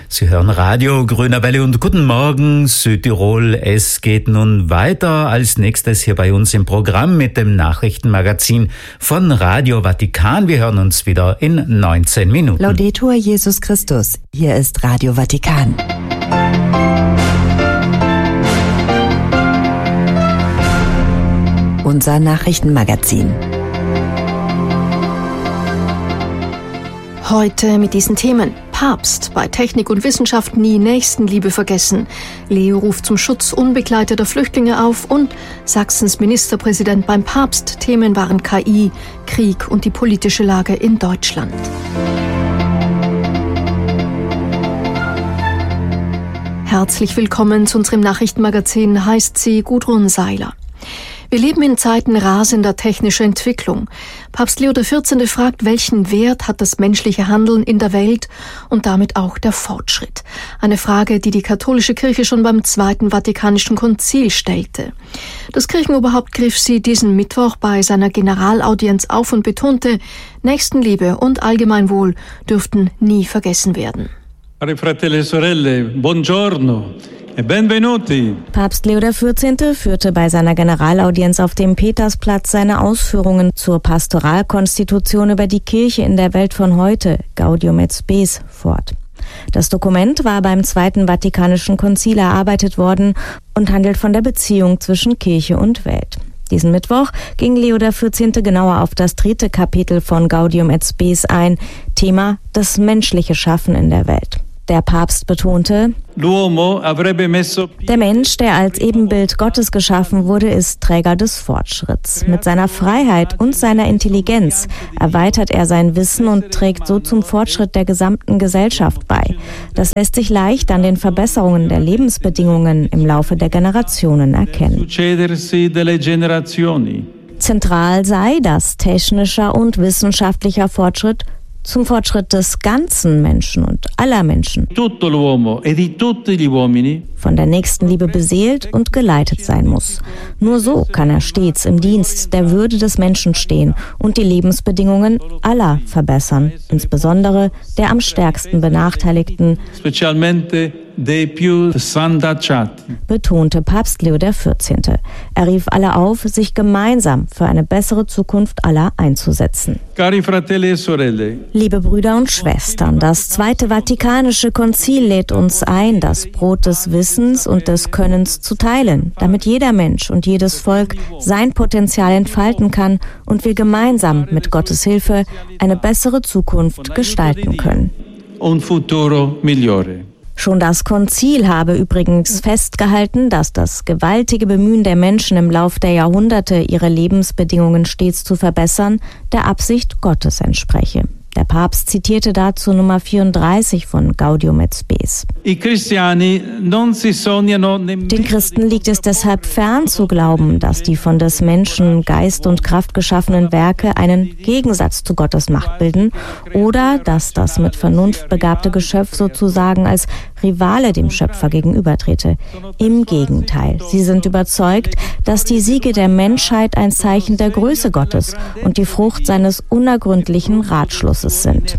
Sie hören Radio Grüner Welle und guten Morgen Südtirol. Es geht nun weiter als nächstes hier bei uns im Programm mit dem Nachrichtenmagazin von Radio Vatikan. Wir hören uns wieder in 19 Minuten. Laudetur Jesus Christus. Hier ist Radio Vatikan. Unser Nachrichtenmagazin. Heute mit diesen Themen. Papst, bei Technik und Wissenschaft nie Nächstenliebe vergessen. Leo ruft zum Schutz unbegleiteter Flüchtlinge auf und Sachsens Ministerpräsident beim Papst. Themen waren KI, Krieg und die politische Lage in Deutschland. Herzlich willkommen zu unserem Nachrichtenmagazin, heißt sie Gudrun Seiler. Wir leben in Zeiten rasender technischer Entwicklung. Papst Leo XIV. Fragt, welchen Wert hat das menschliche Handeln in der Welt und damit auch der Fortschritt? Eine Frage, die die katholische Kirche schon beim Zweiten Vatikanischen Konzil stellte. Das Kirchenoberhaupt griff sie diesen Mittwoch bei seiner Generalaudienz auf und betonte, Nächstenliebe und Allgemeinwohl dürften nie vergessen werden. Cari fratelli e sorelle, buongiorno. Benvenuti. Papst Leo XIV. Führte bei seiner Generalaudienz auf dem Petersplatz seine Ausführungen zur Pastoralkonstitution über die Kirche in der Welt von heute, Gaudium et Spes, fort. Das Dokument war beim Zweiten Vatikanischen Konzil erarbeitet worden und handelt von der Beziehung zwischen Kirche und Welt. Diesen Mittwoch ging Leo XIV. Genauer auf das 3. Kapitel von Gaudium et Spes ein, Thema das menschliche Schaffen in der Welt. Der Papst betonte, der Mensch, der als Ebenbild Gottes geschaffen wurde, ist Träger des Fortschritts. Mit seiner Freiheit und seiner Intelligenz erweitert er sein Wissen und trägt so zum Fortschritt der gesamten Gesellschaft bei. Das lässt sich leicht an den Verbesserungen der Lebensbedingungen im Laufe der Generationen erkennen. Zentral sei, dass technischer und wissenschaftlicher Fortschritt zum Fortschritt des ganzen Menschen und aller Menschen von der Nächstenliebe beseelt und geleitet sein muss. Nur so kann er stets im Dienst der Würde des Menschen stehen und die Lebensbedingungen aller verbessern, insbesondere der am stärksten Benachteiligten, betonte Papst Leo XIV. Er rief alle auf, sich gemeinsam für eine bessere Zukunft aller einzusetzen. Liebe Brüder und Schwestern, das Zweite Vatikanische Konzil lädt uns ein, das Brot des Wissens und des Könnens zu teilen, damit jeder Mensch und jedes Volk sein Potenzial entfalten kann und wir gemeinsam mit Gottes Hilfe eine bessere Zukunft gestalten können. Schon das Konzil habe übrigens festgehalten, dass das gewaltige Bemühen der Menschen im Lauf der Jahrhunderte, ihre Lebensbedingungen stets zu verbessern, der Absicht Gottes entspreche. Der Papst zitierte dazu Nummer 34 von Gaudium et Spes. Den Christen liegt es deshalb fern zu glauben, dass die von des Menschen Geist und Kraft geschaffenen Werke einen Gegensatz zu Gottes Macht bilden oder dass das mit Vernunft begabte Geschöpf sozusagen als Rivale dem Schöpfer gegenübertrete. Im Gegenteil, sie sind überzeugt, dass die Siege der Menschheit ein Zeichen der Größe Gottes und die Frucht seines unergründlichen Ratschlusses sind.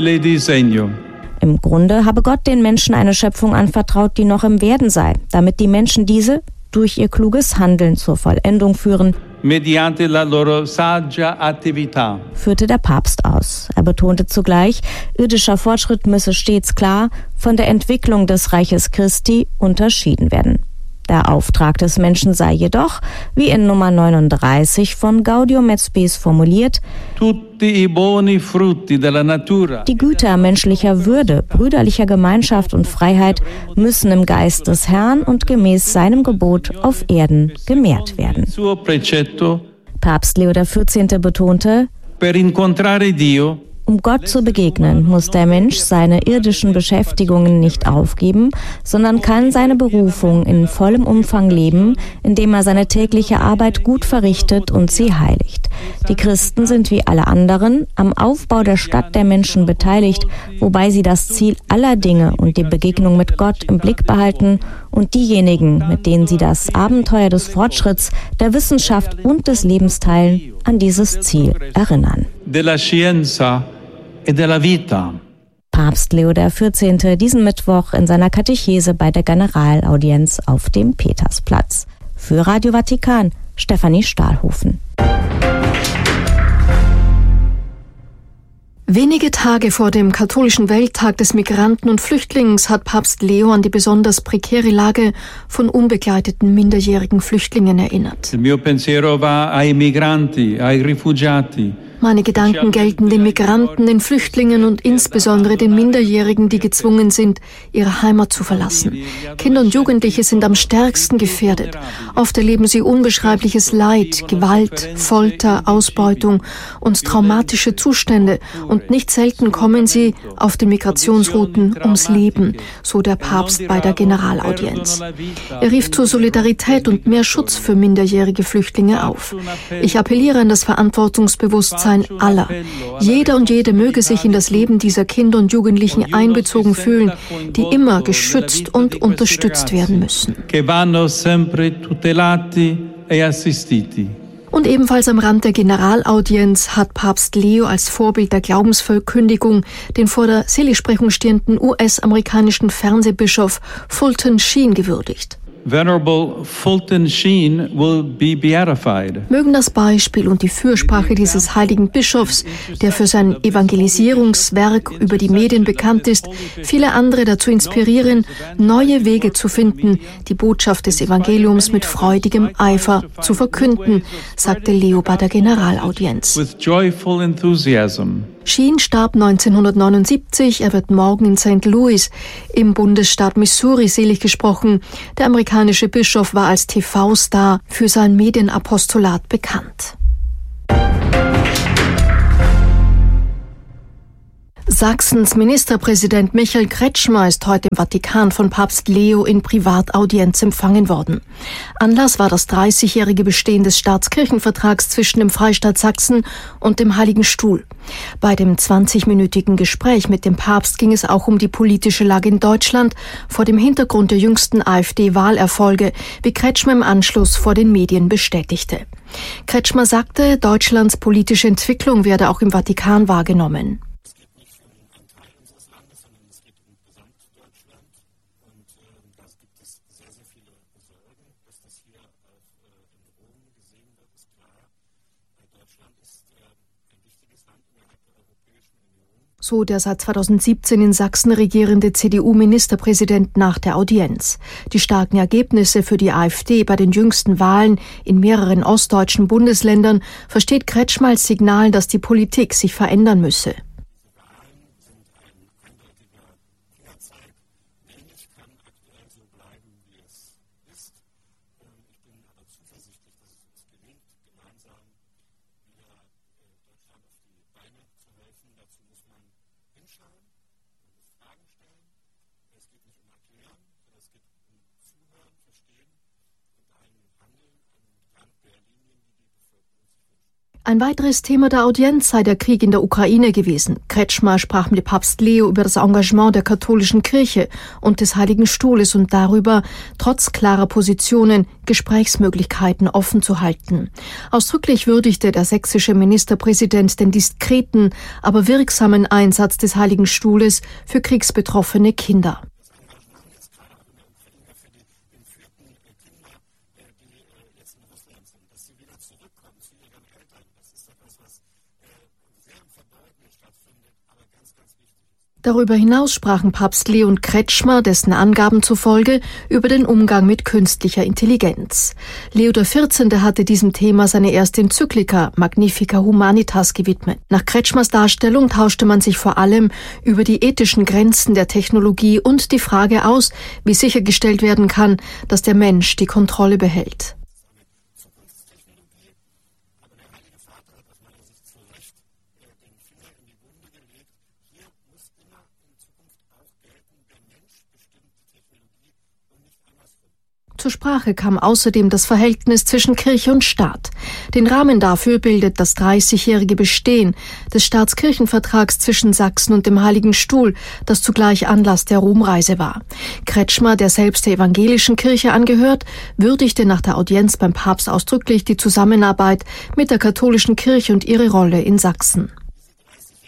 Im Grunde habe Gott den Menschen eine Schöpfung anvertraut, die noch im Werden sei, damit die Menschen diese durch ihr kluges Handeln zur Vollendung führen, führte der Papst aus. Er betonte zugleich, irdischer Fortschritt müsse stets klar von der Entwicklung des Reiches Christi unterschieden werden. Der Auftrag des Menschen sei jedoch, wie in Nummer 39 von Gaudium et Spes formuliert, die Güter menschlicher Würde, brüderlicher Gemeinschaft und Freiheit müssen im Geist des Herrn und gemäß seinem Gebot auf Erden gemehrt werden. Papst Leo XIV. Betonte, um Gott zu begegnen, muss der Mensch seine irdischen Beschäftigungen nicht aufgeben, sondern kann seine Berufung in vollem Umfang leben, indem er seine tägliche Arbeit gut verrichtet und sie heiligt. Die Christen sind wie alle anderen am Aufbau der Stadt der Menschen beteiligt, wobei sie das Ziel aller Dinge und die Begegnung mit Gott im Blick behalten und diejenigen, mit denen sie das Abenteuer des Fortschritts, der Wissenschaft und des Lebens teilen, an dieses Ziel erinnern. Papst Leo XIV. Diesen Mittwoch in seiner Katechese bei der Generalaudienz auf dem Petersplatz. Für Radio Vatikan, Stefanie Stahlhofen. Wenige Tage vor dem katholischen Welttag des Migranten und Flüchtlings hat Papst Leo an die besonders prekäre Lage von unbegleiteten minderjährigen Flüchtlingen erinnert. Il mio pensiero va ai migranti, ai rifugiati. Meine Gedanken gelten den Migranten, den Flüchtlingen und insbesondere den Minderjährigen, die gezwungen sind, ihre Heimat zu verlassen. Kinder und Jugendliche sind am stärksten gefährdet. Oft erleben sie unbeschreibliches Leid, Gewalt, Folter, Ausbeutung und traumatische Zustände. Und nicht selten kommen sie auf den Migrationsrouten ums Leben, so der Papst bei der Generalaudienz. Er rief zur Solidarität und mehr Schutz für minderjährige Flüchtlinge auf. Ich appelliere an das Verantwortungsbewusstsein aller. Jeder und jede möge sich in das Leben dieser Kinder und Jugendlichen einbezogen fühlen, die immer geschützt und unterstützt werden müssen. Und ebenfalls am Rand der Generalaudienz hat Papst Leo als Vorbild der Glaubensverkündigung den vor der Seligsprechung stehenden US-amerikanischen Fernsehbischof Fulton Sheen gewürdigt. Venerable Fulton Sheen will be beatified. Mögen das Beispiel und die Fürsprache dieses heiligen Bischofs, der für sein Evangelisierungswerk über die Medien bekannt ist, viele andere dazu inspirieren, neue Wege zu finden, die Botschaft des Evangeliums mit freudigem Eifer zu verkünden, sagte Leo bei der Generalaudienz. With joyful enthusiasm. Sheen starb 1979. Er wird morgen in St. Louis im Bundesstaat Missouri selig gesprochen. Der amerikanische Bischof war als TV-Star für sein Medienapostolat bekannt. Sachsens Ministerpräsident Michael Kretschmer ist heute im Vatikan von Papst Leo in Privataudienz empfangen worden. Anlass war das 30-jährige Bestehen des Staatskirchenvertrags zwischen dem Freistaat Sachsen und dem Heiligen Stuhl. Bei dem 20-minütigen Gespräch mit dem Papst ging es auch um die politische Lage in Deutschland vor dem Hintergrund der jüngsten AfD-Wahlerfolge, wie Kretschmer im Anschluss vor den Medien bestätigte. Kretschmer sagte, Deutschlands politische Entwicklung werde auch im Vatikan wahrgenommen. So der seit 2017 in Sachsen regierende CDU-Ministerpräsident nach der Audienz. Die starken Ergebnisse für die AfD bei den jüngsten Wahlen in mehreren ostdeutschen Bundesländern versteht Kretschmer als Signal, dass die Politik sich verändern müsse. Ein weiteres Thema der Audienz sei der Krieg in der Ukraine gewesen. Kretschmer sprach mit Papst Leo über das Engagement der katholischen Kirche und des Heiligen Stuhles und darüber, trotz klarer Positionen Gesprächsmöglichkeiten offen zu halten. Ausdrücklich würdigte der sächsische Ministerpräsident den diskreten, aber wirksamen Einsatz des Heiligen Stuhles für kriegsbetroffene Kinder. Darüber hinaus sprachen Papst Leo und Kretschmer, dessen Angaben zufolge, über den Umgang mit künstlicher Intelligenz. Leo XIV. Hatte diesem Thema seine erste Enzyklika Magnificat Humanitas gewidmet. Nach Kretschmers Darstellung tauschte man sich vor allem über die ethischen Grenzen der Technologie und die Frage aus, wie sichergestellt werden kann, dass der Mensch die Kontrolle behält. Zur Sprache kam außerdem das Verhältnis zwischen Kirche und Staat. Den Rahmen dafür bildet das 30-jährige Bestehen des Staatskirchenvertrags zwischen Sachsen und dem Heiligen Stuhl, das zugleich Anlass der Romreise war. Kretschmer, der selbst der evangelischen Kirche angehört, würdigte nach der Audienz beim Papst ausdrücklich die Zusammenarbeit mit der katholischen Kirche und ihre Rolle in Sachsen.